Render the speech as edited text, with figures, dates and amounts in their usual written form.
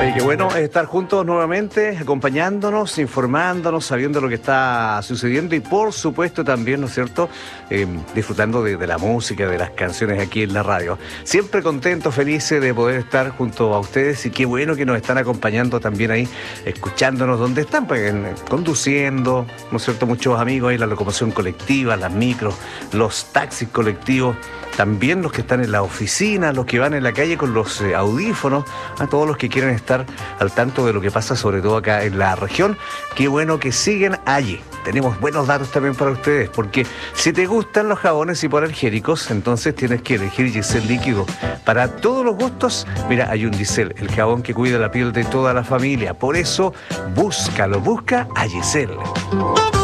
Oye, qué bueno estar juntos nuevamente, acompañándonos, informándonos, sabiendo lo que está sucediendo y por supuesto también, ¿no es cierto?, disfrutando de la música, de las canciones aquí en la radio. Siempre contentos, felices de poder estar junto a ustedes y qué bueno que nos están acompañando también ahí, escuchándonos donde están, pues, conduciendo, ¿no es cierto?, muchos amigos ahí, la locomoción colectiva, las micros, los taxis colectivos. También los que están en la oficina, los que van en la calle con los audífonos, a todos los que quieren estar al tanto de lo que pasa, sobre todo acá en la región. Qué bueno que siguen allí. Tenemos buenos datos también para ustedes, porque si te gustan los jabones hipoalergénicos, entonces tienes que elegir Giselle Líquido. Para todos los gustos, mira, hay un Giselle, el jabón que cuida la piel de toda la familia. Por eso, busca a Giselle.